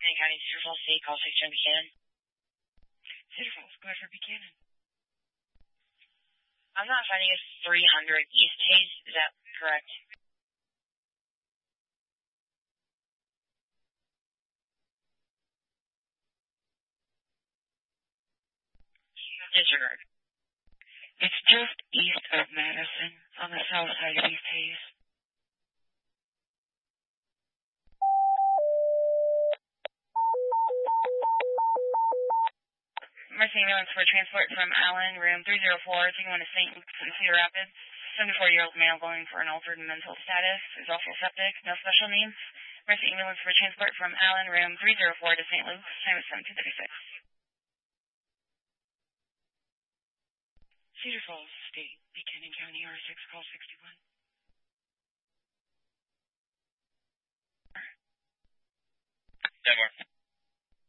Buchanan County, Cedar Falls State, call 610 Buchanan. Cedar Falls, go ahead for Buchanan. I'm not finding a 300 East Hayes. Is that correct? Disregard. It's just east of Madison, on the south side of East Hayes. Mercy ambulance for transport from Allen, room 304, taking one to St. Luke's in Cedar Rapids. 74-year-old male going for an altered mental status, is also septic, no special needs. Mercy ambulance for transport from Allen, room 304 to St. Luke's, time is 17:36. Cedar Falls State, Buchanan County, R6, call 61. Denver.